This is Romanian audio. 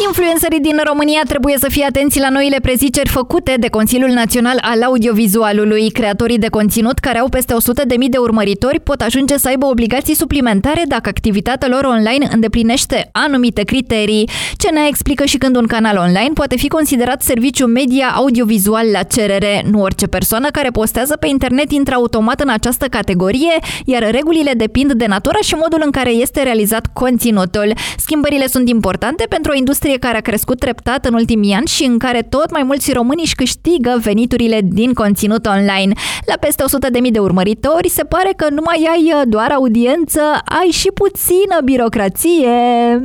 Influencerii din România trebuie să fie atenți la noile preziceri făcute de Consiliul Național al Audiovizualului. Creatorii de conținut care au peste 100.000 de urmăritori pot ajunge să aibă obligații suplimentare dacă activitatea lor online îndeplinește anumite criterii. CNA explică și când un canal online poate fi considerat serviciu media audiovizual la cerere. Nu orice persoană care postează pe internet intră automat în această categorie, iar regulile depind de natura și modul în care este realizat conținutul. Schimbările sunt importante pentru o industrie care a crescut treptat în ultimii ani și în care tot mai mulți români își câștigă veniturile din conținut online. La peste 100.000 de urmăritori se pare că nu mai ai doar audiență, ai și puțină birocrație.